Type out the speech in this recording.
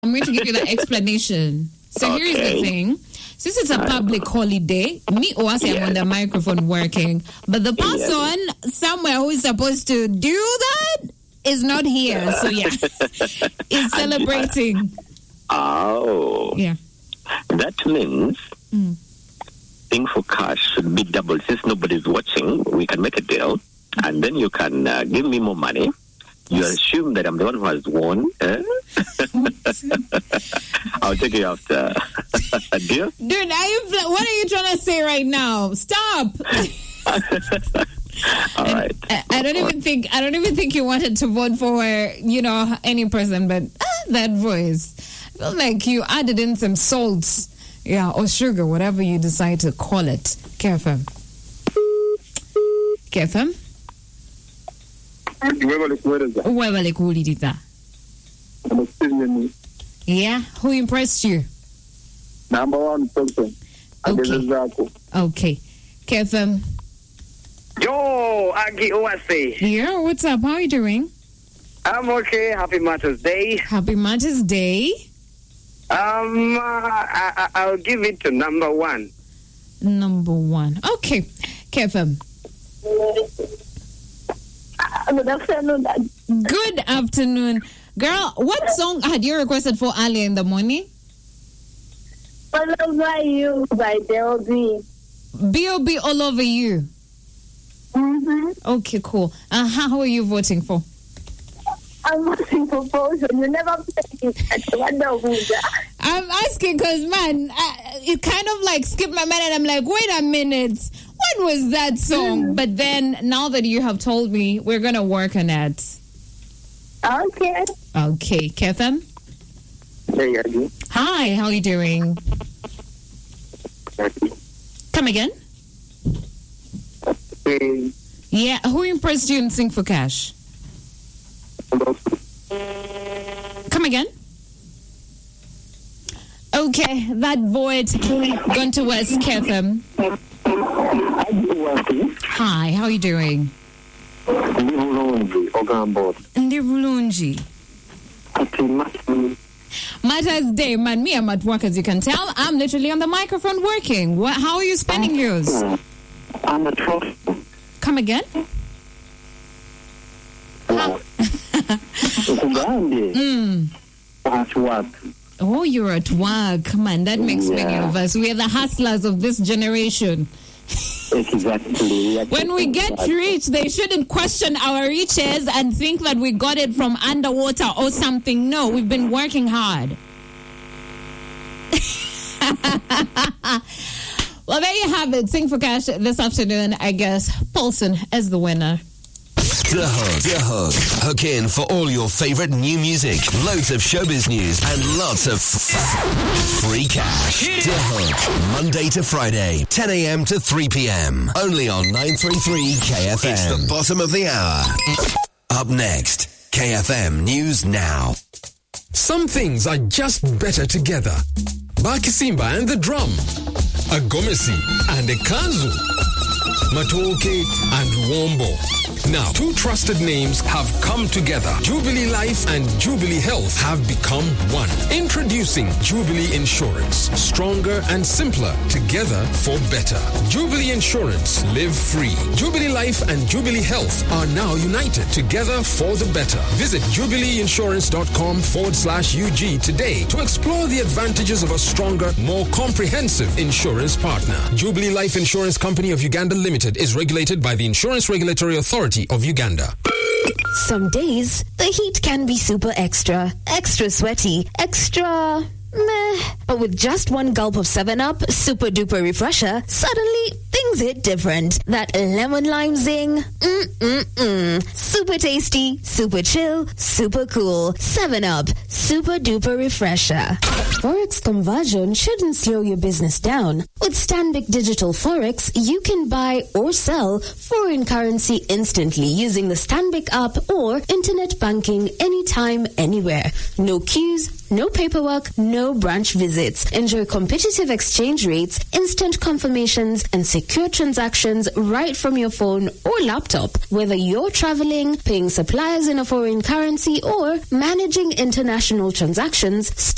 I'm going to give you the explanation. So here's the thing. Since it's a public holiday, me or I'm on the microphone working, but the person somewhere who is supposed to do that is not here. So is celebrating. Oh. Yeah. That means Sing for Cash should be double. Since nobody's watching, we can make a deal, and then you can give me more money. You assume that I'm the one who has won. I'll take you after. Deal? Dude, what are you trying to say right now? Stop. All right. I don't even think you wanted to vote for, any person, but that voice. I feel like you added in some salt, or sugar, whatever you decide to call it. KFM. KFM? Yeah, who impressed you? Number one person. Okay. KFM. Yo, Agi Owase. Yeah, what's up? How are you doing? I'm okay. Happy Mother's Day. Happy Mother's Day. I'll give it to number one. Number one. Okay. KFM. Good afternoon. Good afternoon. Girl, what song had you requested for early in the morning? All Over You by B.O.B. B.O.B. All Over You. Mm-hmm. Okay, cool. Who are you voting for? I'm voting for Potion. You never played it. I'm asking because, man, it kind of like skipped my mind and I'm like, wait a minute. What was that song? But then, now that you have told me, we're going to work on it. Okay. Okay. Kethan? Hey, Agi. Hi, how are you doing? Come again? Hey. Yeah, who impressed you in Sing for Cash? Come again? Okay, that void gone to West Kethan. Hi, how are you doing? Ndivulunji. Mother's Day, man. Me, I'm at work, as you can tell. I'm literally on the microphone working. How are you spending yours? I'm at work. Come again? At work. Oh, you're at work. Man, that makes many of us. We are the hustlers of this generation. Exactly. When we get rich, they shouldn't question our riches and think that we got it from underwater or something. No, we've been working hard. Well, there you have it. Sing for Cash this afternoon. I guess Paulson is the winner. The Hook. Hook in for all your favorite new music, loads of showbiz news, and lots of free cash. The Hook, Monday to Friday, 10 a.m. to 3 p.m. Only on 933 KFM. It's the bottom of the hour. Up next, KFM News Now. Some things are just better together. Bakisimba and the drum. A Gomesi and a Kanzu. Matoke and Wombo. Now, two trusted names have come together. Jubilee Life and Jubilee Health have become one. Introducing Jubilee Insurance. Stronger and simpler. Together for better. Jubilee Insurance. Live free. Jubilee Life and Jubilee Health are now united. Together for the better. Visit jubileeinsurance.com/UG today to explore the advantages of a stronger, more comprehensive insurance partner. Jubilee Life Insurance Company of Uganda Limited is regulated by the Insurance Regulatory Authority of Uganda. Some days, the heat can be super extra sweaty, extra meh. But with just one gulp of 7-Up, super duper refresher, suddenly things hit different. That lemon lime zing, super tasty, super chill, super cool. 7-Up, super duper refresher. Forex conversion shouldn't slow your business down. With Stanbic Digital Forex, you can buy or sell foreign currency instantly using the Stanbic app or internet banking anytime, anywhere. No queues, no paperwork, no branch visits. Enjoy competitive exchange rates, instant confirmations, and secure transactions right from your phone or laptop. Whether you're traveling, paying suppliers in a foreign currency, or managing international transactions,